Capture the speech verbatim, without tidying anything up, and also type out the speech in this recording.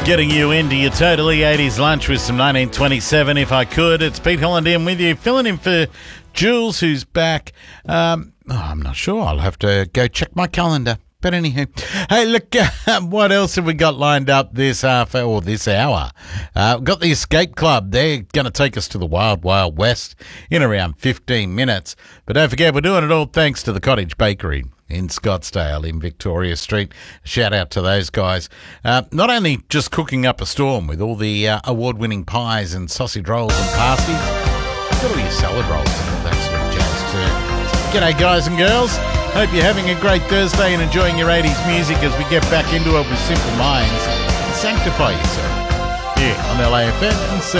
Getting you into your totally eighties lunch with some nineteen twenty-seven, if I could. It's Pete Holland with you, filling in for Jules, who's back. Um, oh, I'm not sure. I'll have to go check my calendar. But anywho, hey, look, uh, what else have we got lined up this half or this hour? Uh, we've got the Escape Club. They're going to take us to the Wild Wild West in around fifteen minutes. But don't forget, we're doing it all thanks to the Cottage Bakery in Scottsdale in Victoria Street. Shout out to those guys. Uh, not only just cooking up a storm with all the uh, award-winning pies and sausage rolls and pasties, got all your salad rolls and all that sort of jazz too. G'day, guys and girls. Hope you're having a great Thursday and enjoying your eighties music as we get back into it with Simple Minds and Sanctify Yourself here on L A F M and C